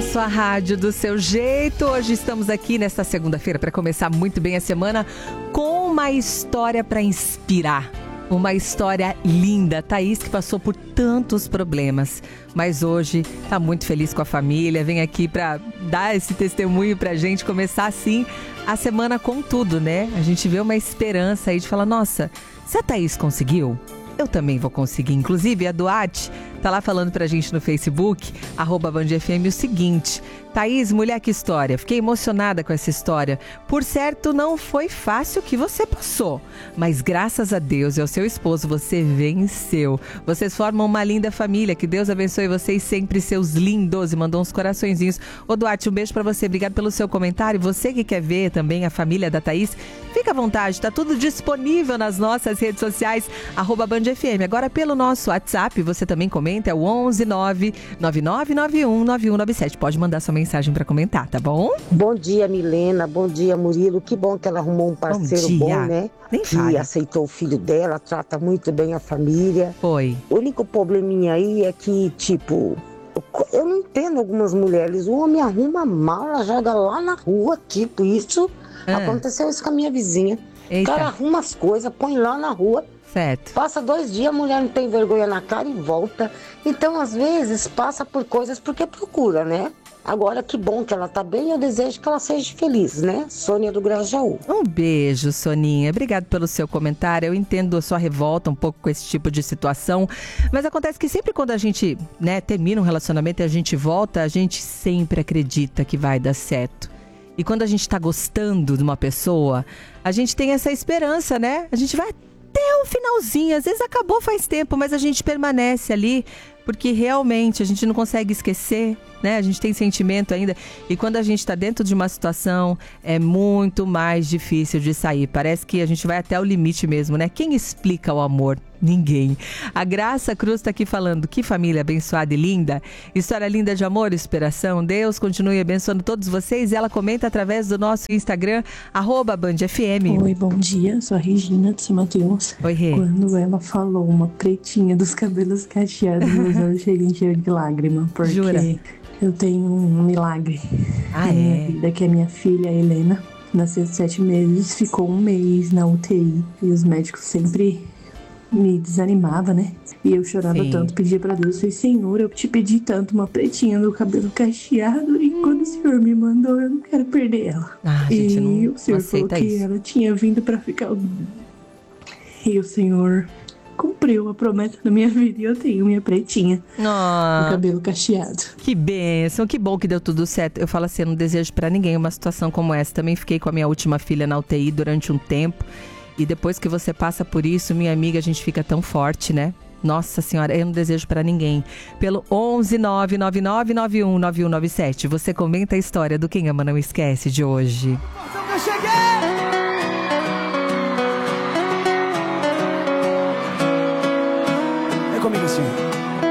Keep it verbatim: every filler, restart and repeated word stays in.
A sua rádio do seu jeito. Hoje estamos aqui nesta segunda-feira para começar muito bem a semana com uma história para inspirar. Uma história linda. Thaís que passou por tantos problemas, mas hoje está muito feliz com a família. Vem aqui para dar esse testemunho para a gente começar assim a semana com tudo, né? A gente vê uma esperança aí de falar, nossa, se a Thaís conseguiu, eu também vou conseguir. Inclusive, a Duarte tá lá falando pra gente no Facebook, arroba Band F M, o seguinte: Thaís, mulher, que história. Fiquei emocionada com essa história. Por certo, não foi fácil o que você passou, mas graças a Deus e ao seu esposo, você venceu. Vocês formam uma linda família. Que Deus abençoe vocês sempre, seus lindos. E mandou uns coraçõezinhos. Ô, Duarte, um beijo pra você. Obrigado pelo seu comentário. Você que quer ver também a família da Thaís, fica à vontade. Tá tudo disponível nas nossas redes sociais, arroba Band F M. Agora, pelo nosso WhatsApp, você também comenta. É o onze nove nove nove nove um nove um nove sete. Pode mandar sua mensagem para comentar, tá bom? Bom dia, Milena. Bom dia, Murilo. Que bom que ela arrumou um parceiro bom, bom, né? Nem que fale. aceitou o filho dela, trata muito bem a família. Foi. O único probleminha aí é que, tipo, eu não entendo algumas mulheres. O homem arruma a mala, joga lá na rua, tipo, isso. Ah. Aconteceu isso com a minha vizinha. Eita. O cara arruma as coisas, põe lá na rua. Certo. Passa dois dias, a mulher não tem vergonha na cara e volta. Então, às vezes, passa por coisas porque procura, né? Agora, que bom que ela tá bem, eu desejo que ela seja feliz, né? Sônia do Grajaú. Um beijo, Soninha. Obrigado pelo seu comentário. Eu entendo a sua revolta um pouco com esse tipo de situação, mas acontece que sempre quando a gente, né, termina um relacionamento e a gente volta, a gente sempre acredita que vai dar certo. E quando a gente tá gostando de uma pessoa, a gente tem essa esperança, né? A gente vai até o finalzinho, às vezes acabou faz tempo, mas a gente permanece ali, porque realmente a gente não consegue esquecer, né? A gente tem sentimento ainda, e quando a gente está dentro de uma situação, é muito mais difícil de sair. Parece que a gente vai até o limite mesmo, né? Quem explica o amor? Ninguém. A Graça Cruz está aqui falando, que família abençoada e linda, história linda de amor e inspiração. Deus continue abençoando todos vocês. E ela comenta através do nosso Instagram, arroba Band F M. Oi, bom dia, sou a Regina de São Mateus. Oi, Rê. Quando ela falou uma pretinha dos cabelos cacheados, meus olhos chegam encher de lágrima, porque Jura? Eu tenho um milagre ah, na minha é? vida, que é minha filha, Helena. Nasceu de sete meses, ficou um mês na U T I e os médicos sempre me desanimava, né? E eu chorava Sim. tanto, pedia pra Deus, falei, Senhor, eu te pedi tanto uma pretinha do cabelo cacheado, e quando o Senhor me mandou, eu não quero perder ela. Ah, e gente, não, o Senhor não falou que isso. ela tinha vindo pra ficar. E o Senhor cumpriu a promessa da minha vida e eu tenho minha pretinha oh, do cabelo cacheado. Que bênção, que bom que deu tudo certo. Eu falo assim, eu não desejo pra ninguém uma situação como essa. Também fiquei com a minha última filha na U T I durante um tempo. E depois que você passa por isso, minha amiga, a gente fica tão forte, né? Nossa Senhora, eu não desejo pra ninguém. Pelo onze nove nove nove nove um nove um nove sete, você comenta a história do Quem Ama Não Esquece de hoje. Eu cheguei! É comigo assim.